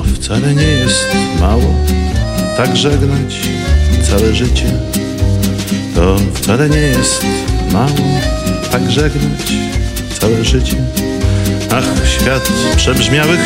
wcale nie jest mało, tak żegnać całe życie. To wcale nie jest mało, tak żegnać całe życie. Ach, świat przebrzmiałych